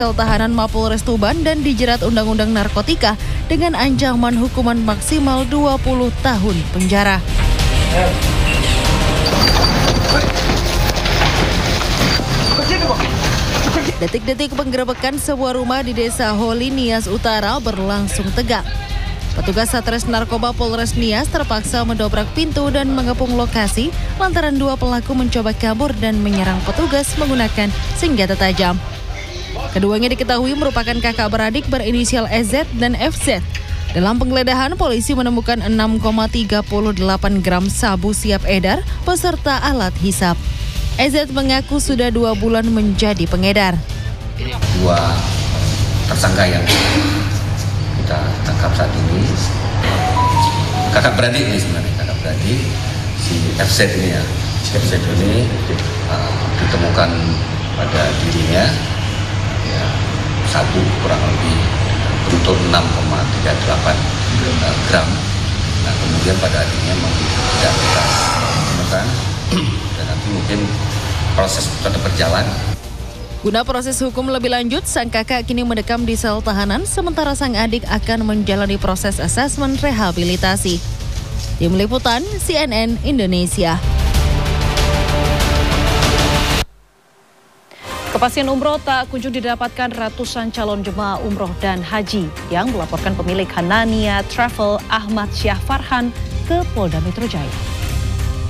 Sel tahanan Mapolres Tuban dan dijerat Undang-Undang Narkotika dengan ancaman hukuman maksimal 20 tahun penjara. Detik-detik penggerebekan sebuah rumah di Desa Holi, Nias Utara berlangsung tegang. Petugas Satres Narkoba Polres Nias terpaksa mendobrak pintu dan mengepung lokasi lantaran dua pelaku mencoba kabur dan menyerang petugas menggunakan senjata tajam. Keduanya diketahui merupakan kakak beradik berinisial EZ dan FZ. Dalam penggeledahan, polisi menemukan 6,38 gram sabu siap edar beserta alat hisap. EZ mengaku sudah 2 bulan menjadi pengedar. Dua tersangka yang kita tangkap saat ini, kakak beradik ini sebenarnya, kakak beradik si FZ ini ya. FZ ini ditemukan pada dirinya ya, sabu kurang lebih beruntung 6,38 gram. Nah, kemudian pada akhirnya tidak kita temukan dan nanti mungkin proses tetap berjalan. Guna proses hukum lebih lanjut, sang kakak kini mendekam di sel tahanan, sementara sang adik akan menjalani proses asesmen rehabilitasi. Tim Liputan CNN Indonesia. Kepastian umroh tak kunjung didapatkan ratusan calon jemaah umroh dan haji yang melaporkan pemilik Hanania Travel Ahmad Syah Farhan ke Polda Metro Jaya.